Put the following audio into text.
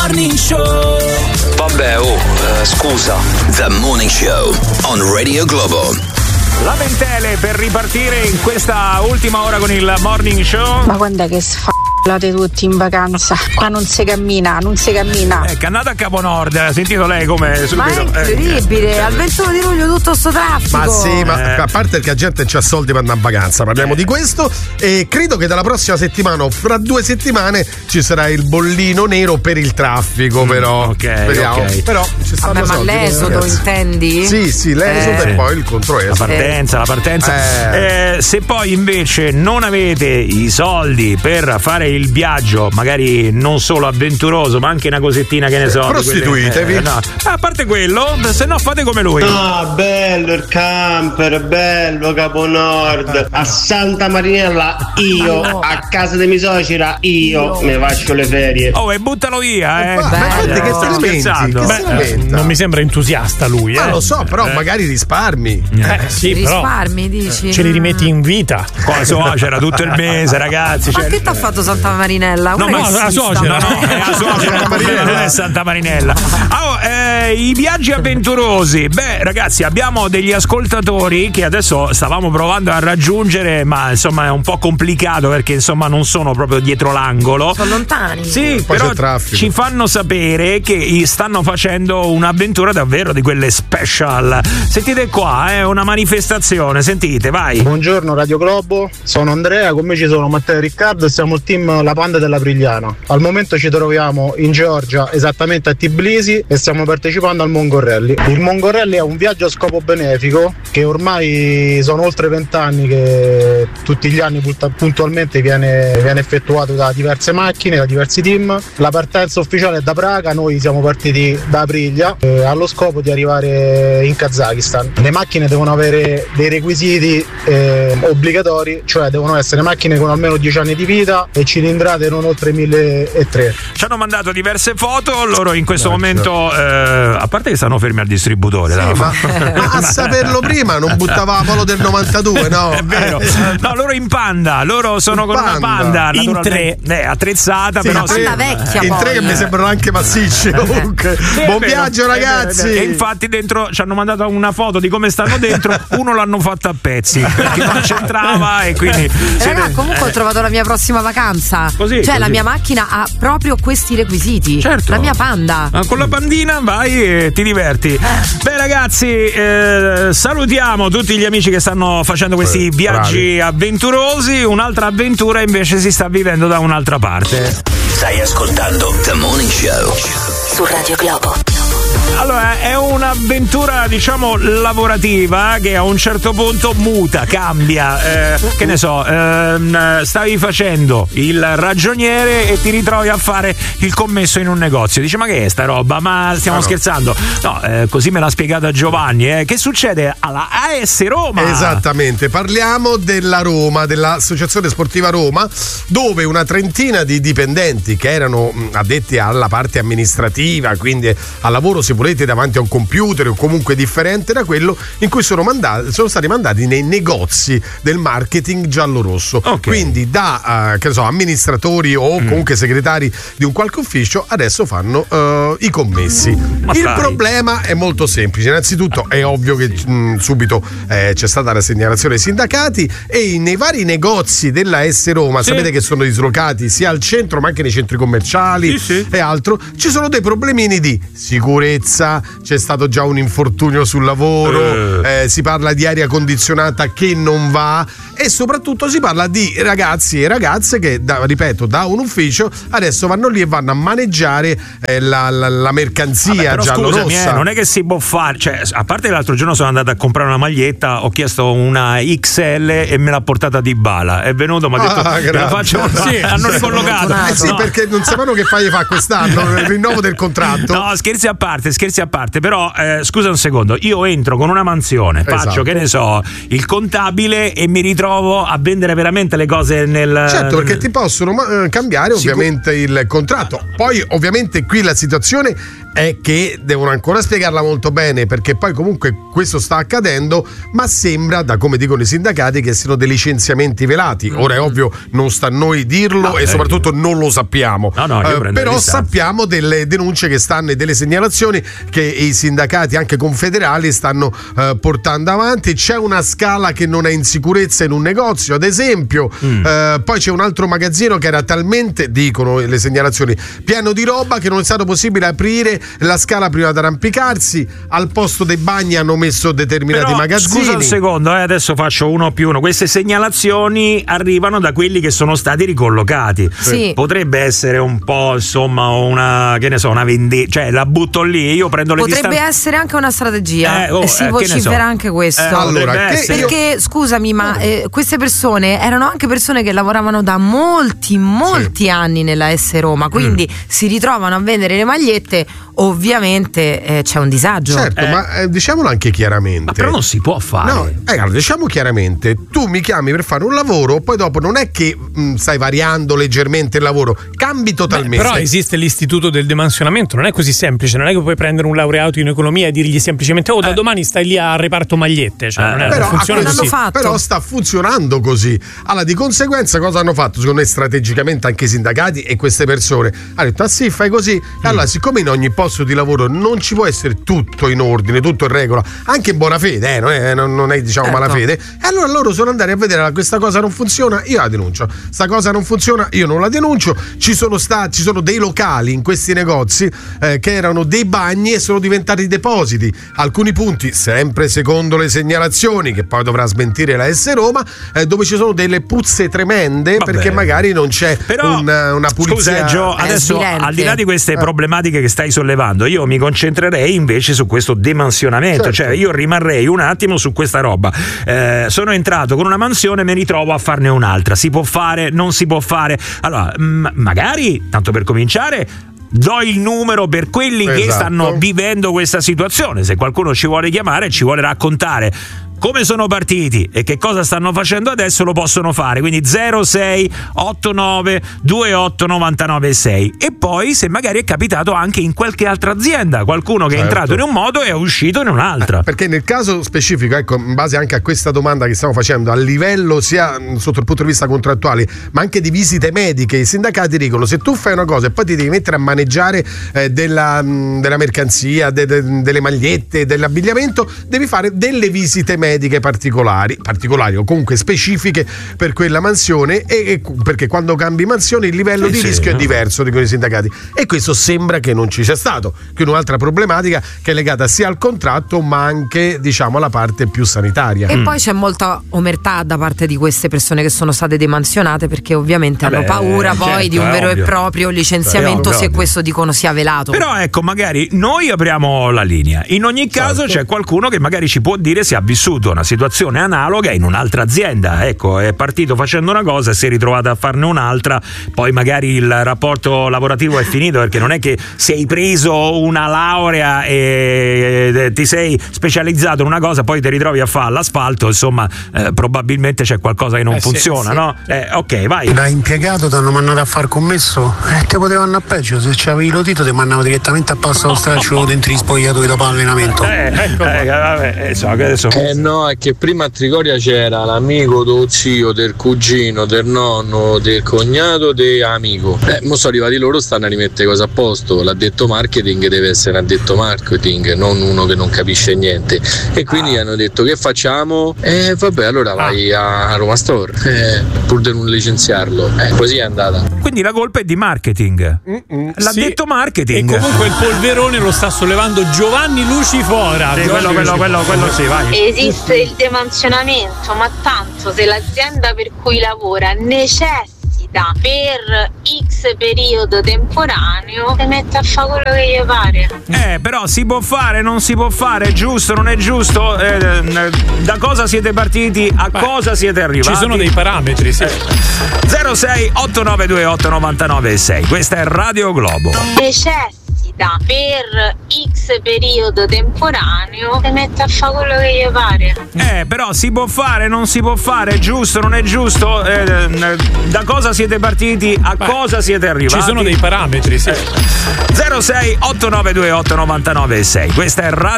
Morning Show. Vabbè, scusa. The Morning Show on Radio Globo. Lamentele per ripartire in questa ultima ora con il Morning Show. Ma quando è che sfate tutti in vacanza? Qua non si cammina. È andata a Capo Nord, ha sentito lei come subito? Ma è incredibile, al 21 di luglio tutto sto traffico. Ma sì, ma a parte che la gente c'ha soldi per andare in vacanza, parliamo di questo, e credo che dalla prossima settimana o fra 2 settimane ci sarà il bollino nero per il traffico, però vediamo. Okay. Però ci stanno ma soldi, l'esodo ragazzi. Intendi? Sì, l'esodo e poi il controesodo. La partenza. Se poi invece non avete i soldi per fare il viaggio, magari non solo avventuroso, ma anche una cosettina, che ne so, prostituitevi. No. A parte quello, se no fate come lui. Ah, bello il camper, bello Capo Nord. A Santa Marinella io, a casa dei miei suocera io mi faccio le ferie. Oh, e buttalo via, Che scherzando. Non mi sembra entusiasta lui, Ma lo so, però magari risparmi. Sì, però Risparmi, dici? ce li rimetti in vita. Qua c'era tutto il mese, ragazzi. Ma che t'ha fatto Santa Marinella? No, ma la suocera, è la suocera, non è Santa Marinella. I viaggi avventurosi. Beh, ragazzi, abbiamo degli ascoltatori che adesso stavamo provando a raggiungere, ma insomma è un po' complicato perché insomma non sono proprio dietro l'angolo. Sono lontani. Sì, poi però ci fanno sapere che stanno facendo un'avventura davvero di quelle special. Sentite qua, è una manifestazione, sentite, vai. Buongiorno Radio Globo, sono Andrea, con me ci sono Matteo e Riccardo e siamo il team La Panda della Brigliana. Al momento ci troviamo in Georgia, esattamente a Tbilisi, e stiamo partecipando al Mongo Rally. Il Mongo Rally è un viaggio a scopo benefico che ormai sono oltre 20 anni che tutti gli anni puntualmente viene effettuato da diverse macchine, da diversi team. La partenza ufficiale è da Praga, noi siamo partiti da Aprilia allo scopo di arrivare in Kazakistan. Le macchine devono avere dei requisiti obbligatori, cioè devono essere macchine con almeno 10 anni di vita e cilindrate non oltre 1.300. Ci hanno mandato diverse foto, loro in questo momento a parte che stanno fermi al distributore, ma a saperlo prima non buttava Polo del 92, no? È vero. No, loro in Panda, loro sono con una Panda in 3 attrezzata, sì, però Panda vecchia, in 3 che mi sembrano anche massicci comunque. Buon viaggio, ragazzi. E infatti dentro ci hanno mandato una foto di come stanno dentro, uno l'hanno fatto a pezzi perché non c'entrava, e quindi comunque ho trovato la mia prossima vacanza. Così. La mia macchina ha proprio questi requisiti. Certo. La mia Panda. Con la pandina vai e ti diverti. Beh, ragazzi, salutiamo tutti gli amici che stanno facendo questi viaggi avventurosi. Un'altra avventura invece si sta vivendo da un'altra parte. Stai ascoltando The Morning Show su Radio Globo. Allora, è un'avventura, diciamo, lavorativa che a un certo punto muta, cambia. Che ne so, stavi facendo il ragioniere e ti ritrovi a fare il commesso in un negozio. Dici, ma che è sta roba? Ma stiamo scherzando? No, così me l'ha spiegata Giovanni. Che succede alla AS Roma? Esattamente, parliamo della Roma, dell'Associazione Sportiva Roma, dove una trentina di dipendenti che erano addetti alla parte amministrativa, quindi al lavoro, se volete, davanti a un computer o comunque differente da quello in cui sono stati mandati nei negozi del marketing giallo-rosso. Quindi da che so, amministratori o comunque segretari di un qualche ufficio adesso fanno i commessi. Il problema è molto semplice. Innanzitutto è ovvio che subito c'è stata la segnalazione ai sindacati, e nei vari negozi della S Roma, sapete che sono dislocati sia al centro ma anche nei centri commerciali e altro, ci sono dei problemini di sicurezza, c'è stato già un infortunio sul lavoro, si parla di aria condizionata che non va, e soprattutto si parla di ragazzi e ragazze che, ripeto, da un ufficio adesso vanno lì e vanno a maneggiare la mercanzia giallo-rossa. Non è che si può fare, cioè, a parte l'altro giorno sono andato a comprare una maglietta, ho chiesto una XL e me l'ha portata Dybala, è venuto, mi ha detto me la faccio, hanno ricollocato. Perché non sapevano che fai fa quest'anno il rinnovo del contratto. No, scherzi a parte, però scusa un secondo, io entro con una mansione, faccio, che ne so, il contabile e mi ritrovo a vendere veramente le cose nel... Certo, perché ti possono cambiare ovviamente il contratto. Poi ovviamente qui la situazione è che devono ancora spiegarla molto bene, perché poi comunque questo sta accadendo, ma sembra, da come dicono i sindacati, che siano dei licenziamenti velati. Ora è ovvio, non sta a noi dirlo e soprattutto non lo sappiamo. Però sappiamo delle denunce che stanno e delle segnalazioni che i sindacati anche confederali stanno portando avanti. C'è una scala che non è in sicurezza in un negozio, ad esempio. Poi c'è un altro magazzino che era talmente, dicono le segnalazioni, pieno di roba che non è stato possibile aprire la scala prima di arrampicarsi. Al posto dei bagni hanno messo determinati magazzini. Scusa un secondo, adesso faccio 1+1. Queste segnalazioni arrivano da quelli che sono stati ricollocati. Sì. Potrebbe essere un po', insomma, una, che ne so, una vendetta, cioè la butto lì, io prendo le potrebbe essere anche una strategia e si vocifera anche questo. Allora, perché scusami, ma queste persone erano anche persone che lavoravano da molti anni nella S Roma, quindi si ritrovano a vendere le magliette, ovviamente c'è un disagio. Certo, ma diciamolo anche chiaramente. Ma però non si può fare. No, allora, diciamo chiaramente, tu mi chiami per fare un lavoro, poi dopo non è che stai variando leggermente il lavoro, cambi totalmente. Però esiste l'istituto del demansionamento, non è così semplice, non è che puoi prendere un laureato in economia e dirgli semplicemente da domani stai lì al reparto magliette, cioè non funziona così. Però sta funzionando così. Allora, di conseguenza cosa hanno fatto secondo me strategicamente anche i sindacati e queste persone? Hanno detto sì, fai così. E allora, siccome in ogni posto di lavoro non ci può essere tutto in ordine, tutto in regola, anche in buona fede, non è diciamo malafede, e allora loro sono andati a vedere, questa cosa non funziona, io la denuncio, sta cosa non funziona, io non la denuncio. Ci sono dei locali in questi negozi che erano dei bagni e sono diventati depositi. Alcuni punti, sempre secondo le segnalazioni che poi dovrà smentire la S Roma, dove ci sono delle puzze tremende. Vabbè, perché magari non c'è una pulizia. Scusa Gio, adesso al di là di queste problematiche che stai sollevando, io mi concentrerei invece su questo demansionamento. Certo. Cioè io rimarrei un attimo su questa roba. Sono entrato con una mansione, mi ritrovo a farne un'altra. Si può fare, non si può fare? Allora magari, tanto per cominciare, do il numero per quelli che stanno vivendo questa situazione. Se qualcuno ci vuole chiamare, ci vuole raccontare come sono partiti e che cosa stanno facendo adesso, lo possono fare. Quindi 06 89 28 99 6. E poi se magari è capitato anche in qualche altra azienda, qualcuno che è entrato in un modo e è uscito in un'altra. Perché nel caso specifico, ecco, in base anche a questa domanda che stiamo facendo, a livello sia sotto il punto di vista contrattuale ma anche di visite mediche, i sindacati dicono: se tu fai una cosa e poi ti devi mettere a maneggiare della mercanzia, delle magliette, dell'abbigliamento, devi fare delle visite mediche particolari o comunque specifiche per quella mansione, e perché quando cambi mansione il livello di rischio è diverso, dicono i sindacati, e questo sembra che non ci sia stato. Che un'altra problematica che è legata sia al contratto ma anche diciamo alla parte più sanitaria. E poi c'è molta omertà da parte di queste persone che sono state demansionate, perché ovviamente hanno paura poi di un vero e proprio licenziamento, se questo dicono sia velato. Però ecco, magari noi apriamo la linea, in ogni caso c'è qualcuno che magari ci può dire se ha vissuto una situazione analoga in un'altra azienda. Ecco, è partito facendo una cosa e si è ritrovato a farne un'altra, poi magari il rapporto lavorativo è finito, perché non è che sei preso una laurea e ti sei specializzato in una cosa, poi ti ritrovi a fare l'asfalto, insomma probabilmente c'è qualcosa che non funziona, no? Ok, vai. Da impiegato ti hanno mandato a far commesso, te potevano andare peggio, se c'avevi lo dito ti mandavo direttamente a passo allo straccio dentro gli spogliatoi dopo allenamento. Adesso no, è che prima a Trigoria c'era l'amico dello zio, del cugino, del nonno, del cognato, dell'amico. Mo sono arrivati loro, stanno a rimettere cose a posto. L'addetto marketing deve essere un addetto marketing, non uno che non capisce niente. E quindi hanno detto: che facciamo? Vabbè, allora vai a Roma Store, pur di non licenziarlo. Così è andata. Quindi la colpa è di marketing. L'addetto marketing. E comunque il polverone lo sta sollevando Giovanni Lucifora. Sì, quello sì, vai. Esiste il demansionamento, ma tanto se l'azienda per cui lavora necessita per X periodo temporaneo, si mette a fare quello che gli pare. Però si può fare, non si può fare, giusto, non è giusto? Da cosa siete partiti? A cosa siete arrivati? Ci sono dei parametri, sì. 06 8928 99 6. Questa è Radio Globo. Necessita per X periodo temporaneo, si mette a fare quello che gli pare. Però si può fare, non si può fare, è giusto, non è giusto? Da cosa siete partiti? A cosa siete arrivati? Ci sono dei parametri, sì. 06 8928 99 6. Questa è